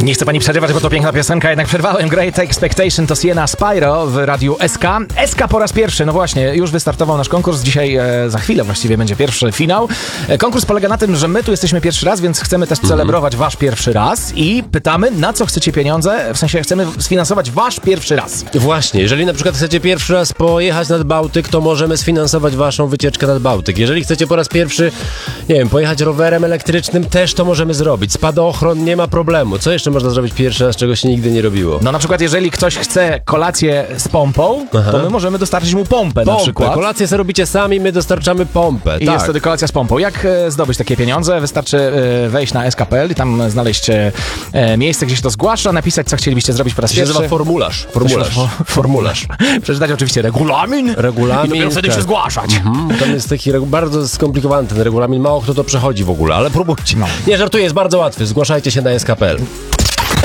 Nie chcę pani przerywać, bo to piękna piosenka, jednak przerwałem. Great Expectation to Sienna Spyro w radiu SK. SK po raz pierwszy, no właśnie, już wystartował nasz konkurs. Dzisiaj, za chwilę właściwie będzie pierwszy finał. Konkurs polega na tym, że my tu jesteśmy pierwszy raz, więc chcemy też celebrować wasz pierwszy raz i pytamy, na co chcecie pieniądze, w sensie chcemy sfinansować wasz pierwszy raz. Właśnie, jeżeli na przykład chcecie pierwszy raz pojechać nad Bałtyk, to możemy sfinansować waszą wycieczkę nad Bałtyk. Jeżeli chcecie po raz pierwszy, nie wiem, pojechać rowerem elektrycznym, też to możemy zrobić. Spadochron, nie ma problemu. Co jeszcze można zrobić pierwszy raz, czego się nigdy nie robiło? No na przykład jeżeli ktoś chce kolację z pompą, to my możemy dostarczyć mu pompę na przykład. Kolację sobie robicie sami, my dostarczamy pompę. I jest wtedy kolacja z pompą. Jak zdobyć takie pieniądze? Wystarczy wejść na sk.pl i tam znaleźć miejsce, gdzie się to zgłasza, napisać, co chcielibyście zrobić po raz pierwszy. To się nazywa formularz. Przeczytać oczywiście regulamin i dopiero wtedy się zgłaszać. Tam jest taki bardzo skomplikowany ten regulamin, mało kto to przechodzi w ogóle, ale próbujcie. No. Nie żartuję, jest bardzo łatwy, zgłaszajcie się na sk.pl.